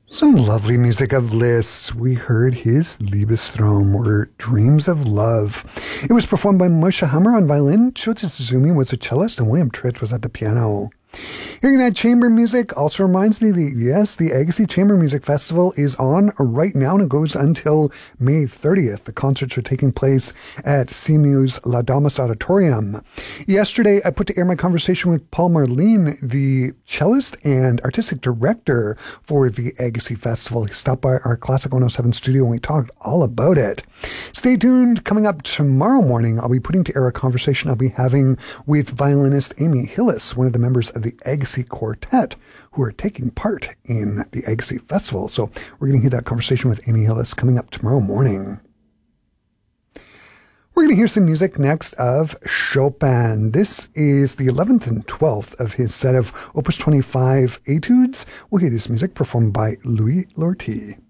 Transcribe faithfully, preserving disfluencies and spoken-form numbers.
Some lovely music of Liszt. We heard his Liebestraum, or Dreams of Love. It was performed by Moshe Hammer on violin, Shota Suzumi was a cellist, and William Tritch was at the piano. Hearing that chamber music also reminds me that, yes, the Agassi Chamber Music Festival is on right now and it goes until May thirtieth. The concerts are taking place at C M U's La Damas Auditorium. Yesterday, I put to air my conversation with Paul Marlene, the cellist and artistic director for the Agassi Festival. He stopped by our Classic one oh seven studio and we talked all about it. Stay tuned. Coming up tomorrow morning, I'll be putting to air a conversation I'll be having with violinist Amy Hillis, one of the members of the Agassi Quartet, who are taking part in the Agassi Festival. So we're going to hear that conversation with Amy Hillis coming up tomorrow morning. We're going to hear some music next of Chopin. This is the eleventh and twelfth of his set of Opus twenty-five etudes. We'll hear this music performed by Louis Lortie.